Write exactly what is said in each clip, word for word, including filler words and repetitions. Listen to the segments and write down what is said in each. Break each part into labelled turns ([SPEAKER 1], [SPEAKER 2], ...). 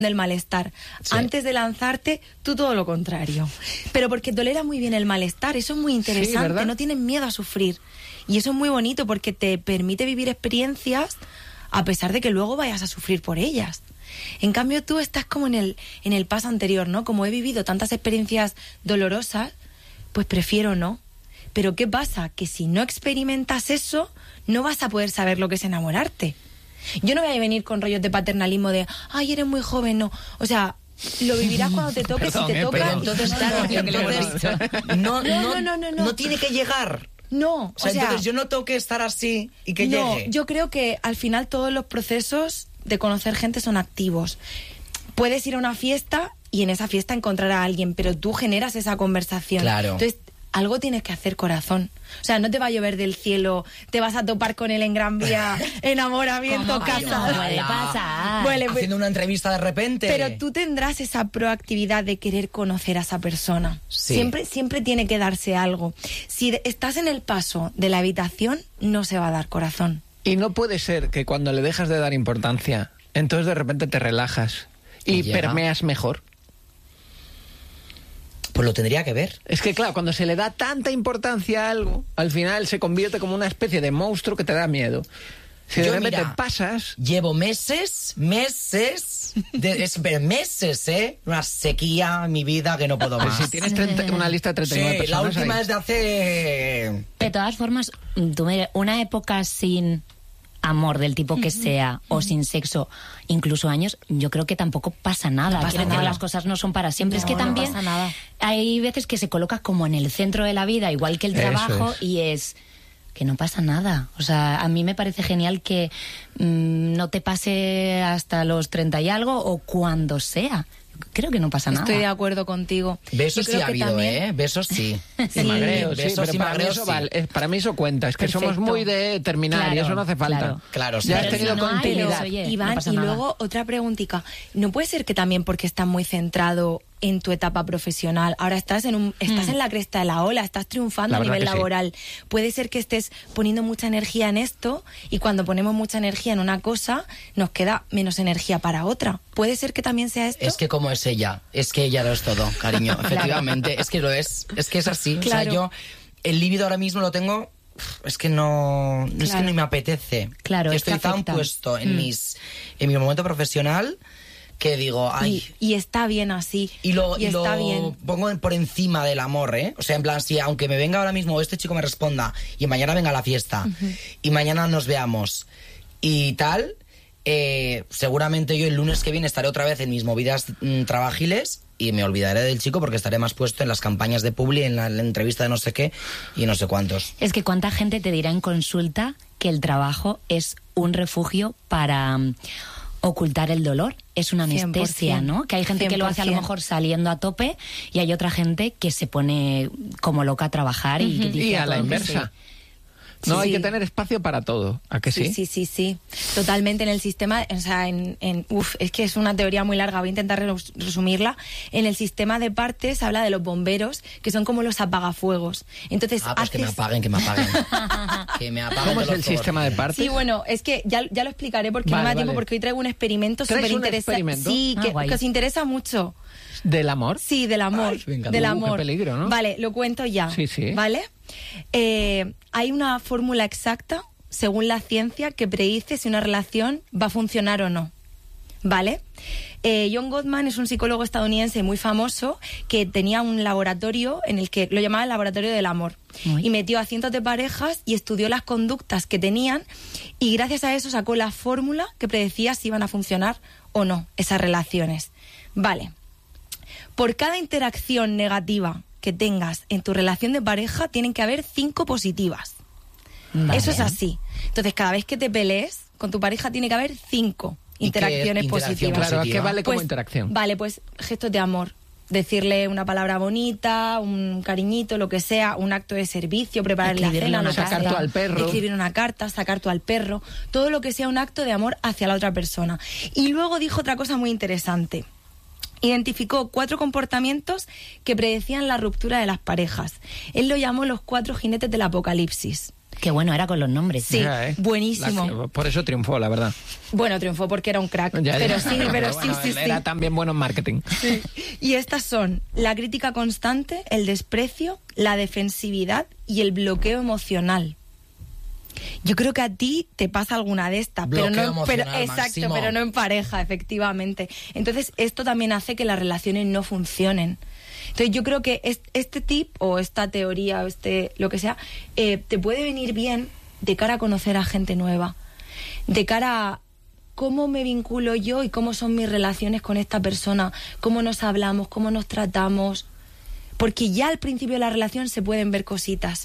[SPEAKER 1] del malestar. Sí. Antes de lanzarte, tú todo lo contrario. Pero porque tolera muy bien el malestar, eso es muy interesante, sí, no tienes miedo a sufrir. Y eso es muy bonito porque te permite vivir experiencias a pesar de que luego vayas a sufrir por ellas. En cambio, tú estás como en el, en el paso anterior, ¿no? Como he vivido tantas experiencias dolorosas, pues prefiero no. Pero ¿qué pasa? Que si no experimentas eso, no vas a poder saber lo que es enamorarte. Yo no voy a venir con rollos de paternalismo de, ay, eres muy joven, no. O sea, lo vivirás cuando te toque,
[SPEAKER 2] Perdón,
[SPEAKER 1] si te
[SPEAKER 2] eh,
[SPEAKER 1] toca...
[SPEAKER 2] Pero entonces, claro,
[SPEAKER 1] no,
[SPEAKER 2] entonces, no, no, no, no, no, no, no tiene que llegar.
[SPEAKER 1] No,
[SPEAKER 2] o sea, o sea, entonces yo no tengo que estar así y que
[SPEAKER 1] no,
[SPEAKER 2] llegue.
[SPEAKER 1] Yo creo que al final todos los procesos de conocer gente son activos. Puedes ir a una fiesta y en esa fiesta encontrar a alguien, pero tú generas esa conversación.
[SPEAKER 2] Claro.
[SPEAKER 1] Entonces, algo tienes que hacer, corazón. O sea, no te va a llover del cielo, te vas a topar con él en Gran Vía, enamoramiento, casado.
[SPEAKER 2] No,
[SPEAKER 1] puede pasar.
[SPEAKER 2] Bueno, pues, haciendo una entrevista de repente.
[SPEAKER 1] Pero tú tendrás esa proactividad de querer conocer a esa persona.
[SPEAKER 2] Sí.
[SPEAKER 1] Siempre, siempre tiene que darse algo. Si estás en el paso de la habitación, no se va a dar, corazón.
[SPEAKER 3] Y no puede ser que cuando le dejas de dar importancia, entonces de repente te relajas y
[SPEAKER 2] ya.
[SPEAKER 3] permeas mejor.
[SPEAKER 2] Pues lo tendría que ver.
[SPEAKER 3] Es que claro, cuando se le da tanta importancia a algo, al final se convierte como una especie de monstruo que te da miedo. Si de
[SPEAKER 2] Yo,
[SPEAKER 3] repente
[SPEAKER 2] mira,
[SPEAKER 3] pasas...
[SPEAKER 2] Llevo meses, meses, de, es, meses, ¿eh? Una sequía en mi vida que no puedo más.
[SPEAKER 3] Si tienes treinta, una lista de treinta y nueve
[SPEAKER 2] sí,
[SPEAKER 3] personas
[SPEAKER 2] la última
[SPEAKER 3] ahí.
[SPEAKER 2] es de hace...
[SPEAKER 4] De todas formas, tú me, una época sin amor del tipo que sea o sin sexo, incluso años, yo creo que tampoco pasa nada.
[SPEAKER 1] No pasa
[SPEAKER 4] Quiero
[SPEAKER 1] nada.
[SPEAKER 4] decir, las cosas no son para siempre.
[SPEAKER 1] No,
[SPEAKER 4] es que
[SPEAKER 1] no
[SPEAKER 4] también
[SPEAKER 1] pasa nada.
[SPEAKER 4] Hay veces que se coloca como en el centro de la vida, igual que el trabajo,
[SPEAKER 3] es.
[SPEAKER 4] y es que no pasa nada. O sea, a mí me parece genial que mmm, no te pase hasta los treinta y algo o cuando sea. Creo que no pasa nada.
[SPEAKER 1] Estoy de acuerdo contigo.
[SPEAKER 2] Besos sí ha habido,
[SPEAKER 1] también...
[SPEAKER 2] ¿eh? Besos sí.
[SPEAKER 3] Sí, magreo, sí,
[SPEAKER 2] besos
[SPEAKER 3] pero
[SPEAKER 2] y
[SPEAKER 3] para, mí
[SPEAKER 2] magreos
[SPEAKER 3] eso
[SPEAKER 2] sí.
[SPEAKER 3] vale, es, para mí eso cuenta. Es que
[SPEAKER 1] Perfecto.
[SPEAKER 3] somos muy de terminar
[SPEAKER 4] Claro,
[SPEAKER 3] y eso no hace falta.
[SPEAKER 4] claro.
[SPEAKER 2] Claro, sí.
[SPEAKER 3] Ya
[SPEAKER 4] Pero
[SPEAKER 3] has tenido
[SPEAKER 4] si no hay,
[SPEAKER 3] continuidad.
[SPEAKER 4] pues, oye,
[SPEAKER 1] Iván,
[SPEAKER 4] no pasa
[SPEAKER 1] y
[SPEAKER 4] nada.
[SPEAKER 1] luego otra preguntita. ¿No puede ser que también porque estás muy centrado en tu etapa profesional, ahora estás en un estás
[SPEAKER 4] Mm.
[SPEAKER 1] en la cresta de la ola, estás triunfando
[SPEAKER 3] La
[SPEAKER 1] a
[SPEAKER 3] verdad
[SPEAKER 1] nivel
[SPEAKER 3] que sí.
[SPEAKER 1] laboral? Puede ser que estés poniendo mucha energía en esto y cuando ponemos mucha energía en una cosa, nos queda menos energía para otra. ¿Puede ser que también sea esto?
[SPEAKER 2] Es que como es ella, es que ella lo es todo, cariño. Efectivamente, es que lo es, es que es así.
[SPEAKER 1] Claro.
[SPEAKER 2] O sea, yo el líbido ahora mismo lo tengo, es que no, es
[SPEAKER 1] Claro.
[SPEAKER 2] que no me apetece.
[SPEAKER 4] Claro,
[SPEAKER 2] Yo
[SPEAKER 4] es que
[SPEAKER 2] estoy tan
[SPEAKER 4] afecta.
[SPEAKER 2] puesto en
[SPEAKER 4] Mm.
[SPEAKER 2] mis, en mi momento profesional que digo, ay.
[SPEAKER 1] y, y está bien así.
[SPEAKER 2] Y lo,
[SPEAKER 1] y
[SPEAKER 2] y
[SPEAKER 1] está
[SPEAKER 2] lo
[SPEAKER 1] bien.
[SPEAKER 2] pongo en- por encima del amor, ¿eh? O sea, en plan, si aunque me venga ahora mismo este chico me responda y mañana venga a la fiesta uh-huh. y mañana nos veamos y tal, eh, seguramente yo el lunes que viene estaré otra vez en mis movidas mm, trabajiles y me olvidaré del chico porque estaré más puesto en las campañas de Publi, en la, en la entrevista de no sé qué y no sé cuántos.
[SPEAKER 4] Es que cuánta gente te dirá en consulta que el trabajo es un refugio para um, ocultar el dolor, es una anestesia,
[SPEAKER 1] cien por ciento.
[SPEAKER 4] ¿no? Que hay gente que lo hace a lo mejor saliendo a tope y hay otra gente que se pone como loca a trabajar y,
[SPEAKER 1] Uh-huh.
[SPEAKER 4] que dice
[SPEAKER 3] Y a la
[SPEAKER 4] todo que
[SPEAKER 3] inversa.
[SPEAKER 4] sí.
[SPEAKER 3] No,
[SPEAKER 1] Sí,
[SPEAKER 3] hay
[SPEAKER 1] sí.
[SPEAKER 3] que tener espacio para todo. ¿A que sí?
[SPEAKER 1] Sí, sí, sí, sí. Totalmente en el sistema, o sea, en, en uf, es que es una teoría muy larga, voy a intentar res- resumirla. En el sistema de partes habla de los bomberos, que son como los apagafuegos. Entonces,
[SPEAKER 2] Ah, pues
[SPEAKER 1] haces...
[SPEAKER 2] que me apaguen, que me apaguen. que me apaguen.
[SPEAKER 3] ¿Cómo
[SPEAKER 2] de
[SPEAKER 3] es
[SPEAKER 2] los
[SPEAKER 3] el
[SPEAKER 2] fuegos.
[SPEAKER 3] sistema de partes?
[SPEAKER 1] Sí, bueno, es que ya, ya lo explicaré porque
[SPEAKER 3] Vale,
[SPEAKER 1] no me da tiempo,
[SPEAKER 3] vale.
[SPEAKER 1] porque hoy traigo un experimento
[SPEAKER 3] ¿Traes
[SPEAKER 1] súper
[SPEAKER 3] un
[SPEAKER 1] interesante.
[SPEAKER 3] experimento?
[SPEAKER 1] Sí,
[SPEAKER 4] Ah,
[SPEAKER 1] que,
[SPEAKER 4] guay.
[SPEAKER 1] que os interesa mucho.
[SPEAKER 3] ¿Del amor?
[SPEAKER 1] Sí, del amor.
[SPEAKER 2] Ay, venga,
[SPEAKER 1] del
[SPEAKER 3] uh,
[SPEAKER 1] amor.
[SPEAKER 3] qué peligro, ¿no?
[SPEAKER 1] Vale, lo cuento ya.
[SPEAKER 3] Sí, sí.
[SPEAKER 1] ¿Vale? Eh, hay una fórmula exacta, según la ciencia, que predice si una relación va a funcionar o no. ¿Vale? Eh, John Gottman es un psicólogo estadounidense muy famoso que tenía un laboratorio en el que lo llamaba el laboratorio del amor.
[SPEAKER 4] Uy.
[SPEAKER 1] Y metió a cientos de parejas y estudió las conductas que tenían y gracias a eso sacó la fórmula que predecía si iban a funcionar o no esas relaciones. Vale. Por cada interacción negativa que tengas en tu relación de pareja, tienen que haber cinco positivas.
[SPEAKER 4] Vale.
[SPEAKER 1] Eso es así. Entonces, cada vez que te pelees con tu pareja, tiene que haber cinco
[SPEAKER 2] ¿Y qué
[SPEAKER 1] interacciones
[SPEAKER 2] interacción
[SPEAKER 1] positivas.
[SPEAKER 3] Claro, ¿a qué vale como
[SPEAKER 1] Pues,
[SPEAKER 3] interacción?
[SPEAKER 1] Vale, pues gestos de amor. Decirle una palabra bonita, un cariñito, lo que sea, un acto de servicio, prepararle la
[SPEAKER 4] Escribirle
[SPEAKER 1] cena,
[SPEAKER 4] una
[SPEAKER 1] lo que
[SPEAKER 3] Sacar
[SPEAKER 1] sea.
[SPEAKER 3] tú al perro.
[SPEAKER 1] Escribir una carta, sacar tú al perro. Todo lo que sea un acto de amor hacia la otra persona. Y luego dijo otra cosa muy interesante. Identificó cuatro comportamientos que predecían la ruptura de las parejas. Él lo llamó los cuatro jinetes del apocalipsis.
[SPEAKER 4] Qué bueno era con los nombres.
[SPEAKER 1] Sí,
[SPEAKER 3] Ya, ¿eh?
[SPEAKER 1] buenísimo.
[SPEAKER 3] La- por eso triunfó, la verdad.
[SPEAKER 1] Bueno, triunfó porque era un crack.
[SPEAKER 3] Ya, ya.
[SPEAKER 1] pero sí, pero
[SPEAKER 3] bueno,
[SPEAKER 1] sí, sí,
[SPEAKER 3] él
[SPEAKER 1] sí.
[SPEAKER 3] Era también bueno en marketing.
[SPEAKER 1] Y estas son la crítica constante, el desprecio, la defensividad y el bloqueo emocional. Yo creo que a ti te pasa alguna de estas, pero
[SPEAKER 2] Bloqueo
[SPEAKER 1] no, pero,
[SPEAKER 2] emocional,
[SPEAKER 1] exacto,
[SPEAKER 2] máximo.
[SPEAKER 1] pero no en pareja, efectivamente. Entonces, esto también hace que las relaciones no funcionen. Entonces, yo creo que es- este tip o esta teoría o este lo que sea eh, te puede venir bien de cara a conocer a gente nueva, de cara a cómo me vinculo yo y cómo son mis relaciones con esta persona, cómo nos hablamos, cómo nos tratamos, porque ya al principio de la relación se pueden ver cositas.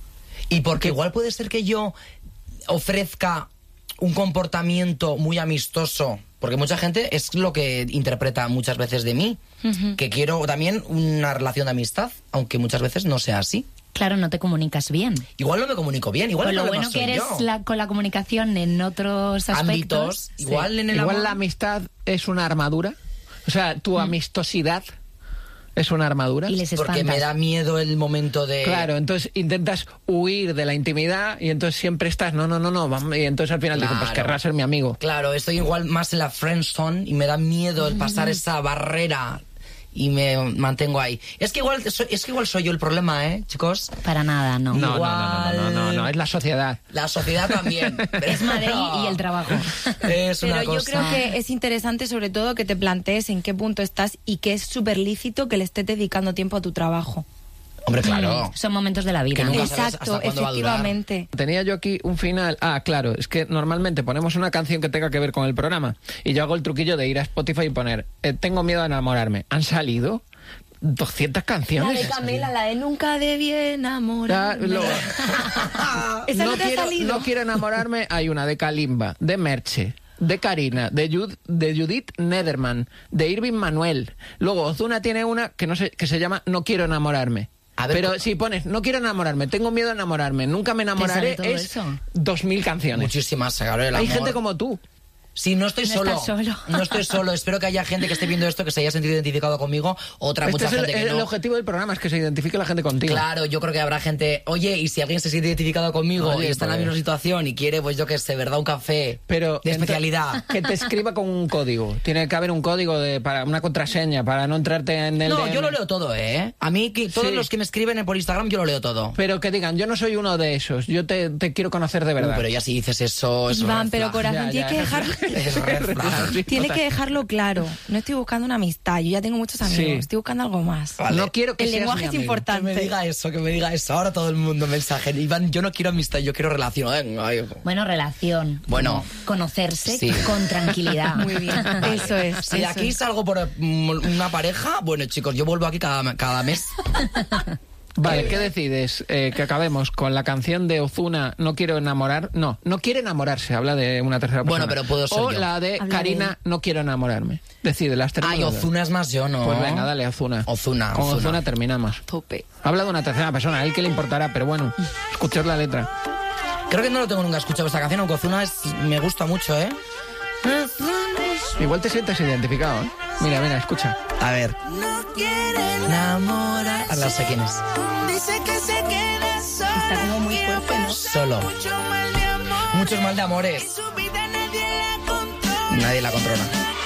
[SPEAKER 2] Y porque igual puede ser que yo ofrezca un comportamiento muy amistoso, porque mucha gente es lo que interpreta muchas veces de mí,
[SPEAKER 1] Ujú.
[SPEAKER 2] que quiero también una relación de amistad, aunque muchas veces no sea así.
[SPEAKER 4] Claro, no te comunicas bien.
[SPEAKER 2] Igual no me comunico bien, igual
[SPEAKER 4] Pues
[SPEAKER 2] el
[SPEAKER 4] lo
[SPEAKER 2] problema
[SPEAKER 4] bueno que
[SPEAKER 2] soy
[SPEAKER 4] eres
[SPEAKER 2] yo.
[SPEAKER 4] la- con la comunicación en otros aspectos.
[SPEAKER 2] Ámbitos,
[SPEAKER 4] Sí.
[SPEAKER 2] igual en el
[SPEAKER 3] Igual
[SPEAKER 2] amor-
[SPEAKER 3] la amistad es una armadura. O sea, tu amistosidad es una armadura.
[SPEAKER 4] Y les
[SPEAKER 2] porque
[SPEAKER 4] espantas.
[SPEAKER 2] me da miedo el momento de...
[SPEAKER 3] Claro, entonces intentas huir de la intimidad y entonces siempre estás, no, no, no, no, vamos, y entonces al final dices, pues
[SPEAKER 2] Claro.
[SPEAKER 3] querrá ser mi amigo.
[SPEAKER 2] Claro, estoy igual más en la friend zone y me da miedo el pasar esa barrera y me mantengo ahí. Es que igual soy, es que igual soy yo el problema, ¿eh, chicos?
[SPEAKER 4] Para nada, no.
[SPEAKER 3] No, no, no, no,
[SPEAKER 2] Igual-
[SPEAKER 3] no, no, no, es la sociedad.
[SPEAKER 2] La sociedad también.
[SPEAKER 4] Es Madrid y el trabajo.
[SPEAKER 2] Es una
[SPEAKER 1] Pero yo
[SPEAKER 2] cosa...
[SPEAKER 1] creo que es interesante sobre todo que te plantees en qué punto estás y que es súper lícito que le estés dedicando tiempo a tu trabajo.
[SPEAKER 2] Hombre, claro.
[SPEAKER 4] Son momentos de la vida.
[SPEAKER 2] Que nunca sabes
[SPEAKER 1] Exacto,
[SPEAKER 2] hasta cuándo va a durar.
[SPEAKER 1] efectivamente.
[SPEAKER 3] Tenía yo aquí un final. Ah, claro, es que normalmente ponemos una canción que tenga que ver con el programa y yo hago el truquillo de ir a Spotify y poner eh, tengo miedo a enamorarme. ¿Han salido doscientas
[SPEAKER 1] La
[SPEAKER 3] canciones?
[SPEAKER 1] de Camela, la de nunca debí
[SPEAKER 3] Ya,
[SPEAKER 1] enamorarme.
[SPEAKER 3] lo-
[SPEAKER 1] ¿Esa no,
[SPEAKER 3] no,
[SPEAKER 1] te ha
[SPEAKER 3] quiero,
[SPEAKER 1] salido?
[SPEAKER 3] no quiero enamorarme. Hay una de Kalimba, de Merche, de Karina, de, Jud- de Judith Nederman, de Irving Manuel. Luego Ozuna tiene una que no sé, que se llama No quiero enamorarme.
[SPEAKER 2] A ver,
[SPEAKER 3] Pero
[SPEAKER 2] co-
[SPEAKER 3] si pones No quiero enamorarme, tengo miedo a enamorarme, nunca me enamoraré,
[SPEAKER 4] sale todo
[SPEAKER 3] es
[SPEAKER 4] eso?
[SPEAKER 3] dos mil canciones.
[SPEAKER 2] Muchísimas, claro, el
[SPEAKER 3] Hay
[SPEAKER 2] amor.
[SPEAKER 3] gente como tú.
[SPEAKER 2] Sí, no estoy
[SPEAKER 4] No
[SPEAKER 2] solo.
[SPEAKER 4] estás solo.
[SPEAKER 2] No estoy solo. Espero que haya gente que esté viendo esto que se haya sentido identificado conmigo. Otra
[SPEAKER 3] Este
[SPEAKER 2] mucha
[SPEAKER 3] es el,
[SPEAKER 2] gente que
[SPEAKER 3] el
[SPEAKER 2] no.
[SPEAKER 3] objetivo del programa, es que se identifique la gente contigo.
[SPEAKER 2] Claro, yo creo que habrá gente, oye, y si alguien se siente identificado conmigo
[SPEAKER 3] Oye,
[SPEAKER 2] y está en la
[SPEAKER 3] pues-
[SPEAKER 2] misma situación y quiere, pues yo qué sé, ¿verdad? Un café
[SPEAKER 3] Pero
[SPEAKER 2] de
[SPEAKER 3] ento-
[SPEAKER 2] especialidad.
[SPEAKER 3] Que te escriba con un código. Tiene que haber un código de para una contraseña para no entrarte en el
[SPEAKER 2] No,
[SPEAKER 3] D M.
[SPEAKER 2] yo lo leo todo, ¿eh? A mí, que, todos
[SPEAKER 3] Sí.
[SPEAKER 2] los que me escriben por Instagram, yo lo leo todo.
[SPEAKER 3] Pero que digan, yo no soy uno de esos. Yo te, te quiero conocer de verdad.
[SPEAKER 2] Uh, pero ya si dices eso, es
[SPEAKER 1] Iván,
[SPEAKER 2] red
[SPEAKER 1] pero
[SPEAKER 2] flag.
[SPEAKER 1] corazón,
[SPEAKER 3] Ya,
[SPEAKER 1] tienes
[SPEAKER 3] ya.
[SPEAKER 1] que dejar...
[SPEAKER 2] Es red flag.
[SPEAKER 3] Sí,
[SPEAKER 1] Tienes
[SPEAKER 3] total.
[SPEAKER 1] que dejarlo claro. No estoy buscando una amistad. Yo ya tengo muchos amigos.
[SPEAKER 3] Sí.
[SPEAKER 1] Estoy buscando algo más.
[SPEAKER 2] Vale.
[SPEAKER 3] No quiero que
[SPEAKER 1] El
[SPEAKER 3] seas
[SPEAKER 1] lenguaje
[SPEAKER 3] mi
[SPEAKER 1] es
[SPEAKER 3] amigo.
[SPEAKER 1] importante.
[SPEAKER 2] Que me diga eso, que me diga eso. Ahora todo el mundo mensaje. Iván, yo no quiero amistad, yo quiero relación. Venga, ay.
[SPEAKER 4] Bueno, relación.
[SPEAKER 2] Bueno.
[SPEAKER 4] Como conocerse
[SPEAKER 2] Sí.
[SPEAKER 4] con tranquilidad.
[SPEAKER 1] Muy bien. Eso es.
[SPEAKER 2] Si de
[SPEAKER 1] eso
[SPEAKER 2] aquí
[SPEAKER 1] es.
[SPEAKER 2] salgo por mm, una pareja, bueno, chicos, yo vuelvo aquí cada, cada mes.
[SPEAKER 3] Vale, ¿qué decides? Eh, que acabemos con la canción de Ozuna, No quiero enamorar. No, no quiere enamorarse, habla de una tercera persona.
[SPEAKER 2] Bueno, pero puedo ser
[SPEAKER 3] O
[SPEAKER 2] yo.
[SPEAKER 3] la de
[SPEAKER 1] Habla de
[SPEAKER 3] Karina,
[SPEAKER 1] él.
[SPEAKER 3] No quiero enamorarme. Decide, las tenemos.
[SPEAKER 2] Ay,
[SPEAKER 3] las dos.
[SPEAKER 2] Ozuna es más yo, ¿no?
[SPEAKER 3] Pues venga, dale, Ozuna.
[SPEAKER 2] Ozuna,
[SPEAKER 3] Con Ozuna,
[SPEAKER 2] Ozuna.
[SPEAKER 3] terminamos.
[SPEAKER 1] Tope.
[SPEAKER 3] Habla de una tercera persona, a él que le importará, pero bueno, escuchad la letra.
[SPEAKER 2] Creo que no lo tengo nunca escuchado esta canción, aunque Ozuna es, me gusta mucho, ¿eh?
[SPEAKER 3] Igual te sientes identificado, ¿eh? Mira, mira, escucha.
[SPEAKER 2] A ver. Enamorar. Ahora sé quién es.
[SPEAKER 1] Está como muy fuerte, ¿no?
[SPEAKER 2] Solo. Muchos mal de amores. Nadie la controla.